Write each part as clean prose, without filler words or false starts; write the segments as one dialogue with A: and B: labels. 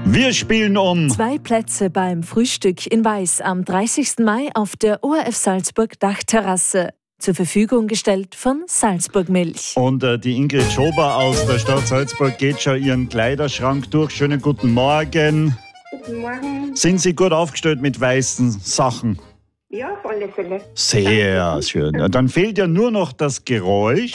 A: Wir spielen um
B: 2 Plätze beim Frühstück in Weiß am 30. Mai auf der ORF Salzburg Dachterrasse. Zur Verfügung gestellt von Salzburg Milch.
A: Und die Ingrid Schober aus der Stadt Salzburg geht schon ihren Kleiderschrank durch. Schönen guten Morgen.
C: Guten Morgen.
A: Sind Sie gut aufgestellt mit weißen Sachen?
C: Ja, auf alle Fälle.
A: Sehr schön. Ja, dann fehlt ja nur noch das Geräusch.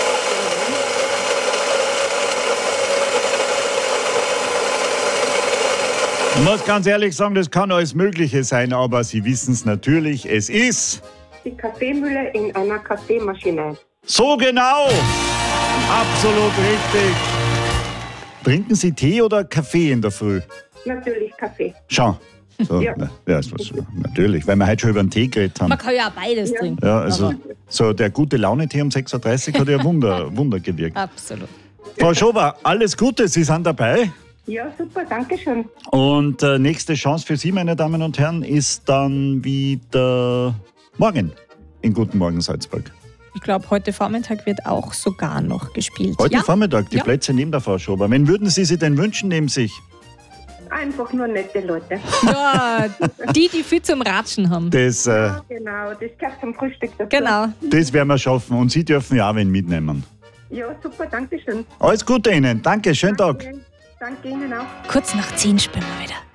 A: Ich muss ganz ehrlich sagen, das kann alles Mögliche sein, aber Sie wissen es natürlich, es ist
C: Die Kaffeemühle in einer Kaffeemaschine.
A: so genau. Absolut richtig. Trinken Sie Tee oder Kaffee in der Früh?
C: Natürlich Kaffee.
A: Schau. So,
C: Ja.
A: natürlich, weil wir heute schon über den Tee geredet haben.
D: Man kann ja beides trinken.
A: Ja, also so der gute Laune-Tee um 6.30 Uhr hat ja Wunder gewirkt.
D: Absolut.
A: Frau Schober, alles Gute, Sie sind dabei.
C: Ja, super, danke schön.
A: Und nächste Chance für Sie, meine Damen und Herren, ist dann wieder morgen in Guten Morgen Salzburg.
D: Ich glaube, heute Vormittag wird auch sogar noch gespielt.
A: Heute
D: ja?
A: Vormittag, die
D: Ja.
A: Plätze neben der Frau Schober. Wen würden Sie sich denn wünschen neben sich?
C: Einfach nur nette Leute.
D: Ja, die viel zum Ratschen haben.
A: Das,
C: Ja, genau, das gehört zum Frühstück dazu.
D: Genau.
A: das werden wir schaffen. Und Sie dürfen ja auch wen mitnehmen.
C: Ja, super, danke schön.
A: Alles Gute Ihnen. Danke, schönen Tag.
C: Danke Ihnen auch.
D: Kurz nach 10 spielen wir wieder.